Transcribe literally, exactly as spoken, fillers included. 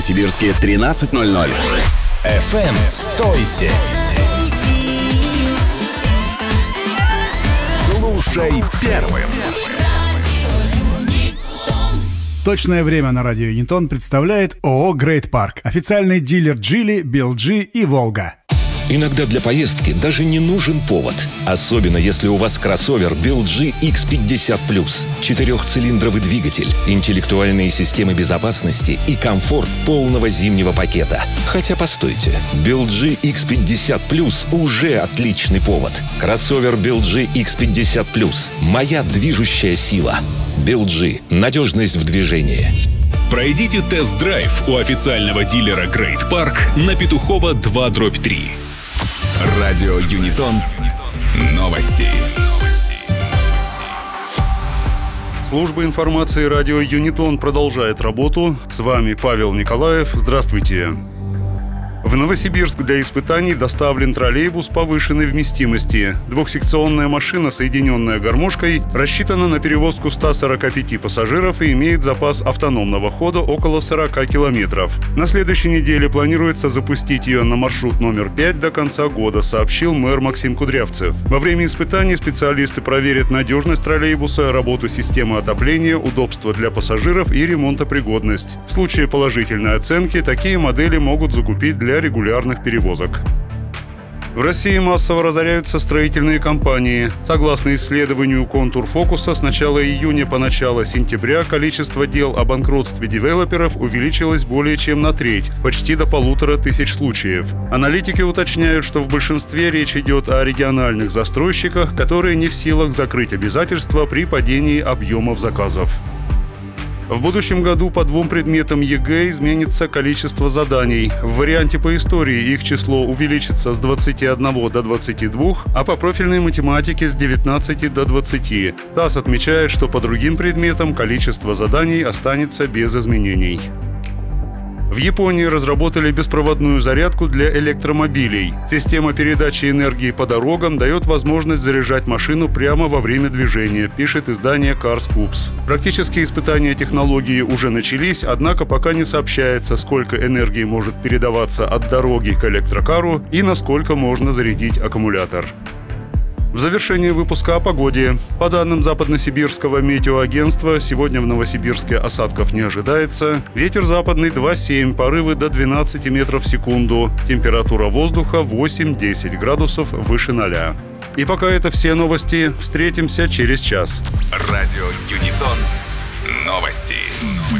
Новосибирске тринадцать ноль ноль. эф эм «Стойся». Слушай первым. Точное время на радио Юнитон представляет ООО «Грейт Парк», официальный дилер Джили, би эл джи и «Волга». Иногда для поездки даже не нужен повод. Особенно если у вас кроссовер би эл джи икс пятьдесят плюс. Четырехцилиндровый двигатель, интеллектуальные системы безопасности и комфорт полного зимнего пакета. Хотя постойте, би эл джи икс пятьдесят плюс уже отличный повод. Кроссовер би эл джи икс пятьдесят плюс. Моя движущая сила. би эл джи. Надежность в движении. Пройдите тест-драйв у официального дилера Грейт Парк на Петухова два дробь три. Радио Юнитон. Новости. Служба информации радио Юнитон продолжает работу. С вами Павел Николаев. Здравствуйте. В Новосибирск для испытаний доставлен троллейбус повышенной вместимости. Двухсекционная машина, соединенная гармошкой, рассчитана на перевозку ста сорока пяти пассажиров и имеет запас автономного хода около сорока километров. На следующей неделе планируется запустить ее на маршрут номер пять до конца года, сообщил мэр Максим Кудрявцев. Во время испытаний специалисты проверят надежность троллейбуса, работу системы отопления, удобство для пассажиров и ремонтопригодность. В случае положительной оценки такие модели могут закупить для регулярных перевозок. В России массово разоряются строительные компании. Согласно исследованию «Контур Фокуса», с начала июня по начало сентября количество дел о банкротстве девелоперов увеличилось более чем на треть, почти до полутора тысяч случаев. Аналитики уточняют, что в большинстве речь идет о региональных застройщиках, которые не в силах закрыть обязательства при падении объемов заказов. В будущем году по двум предметам ЕГЭ изменится количество заданий. В варианте по истории их число увеличится с двадцати одного до двадцати двух, а по профильной математике с девятнадцати до двадцати. ТАСС отмечает, что по другим предметам количество заданий останется без изменений. В Японии разработали беспроводную зарядку для электромобилей. Система передачи энергии по дорогам дает возможность заряжать машину прямо во время движения, пишет издание CarScoops. Практические испытания технологии уже начались, однако пока не сообщается, сколько энергии может передаваться от дороги к электрокару и насколько можно зарядить аккумулятор. В завершении выпуска о погоде. По данным Западносибирского метеоагентства, сегодня в Новосибирске осадков не ожидается. Ветер западный два семь, порывы до двенадцати метров в секунду. Температура воздуха восемь-десять градусов выше ноля. И пока это все новости. Встретимся через час. Радио Юнитон. Новости.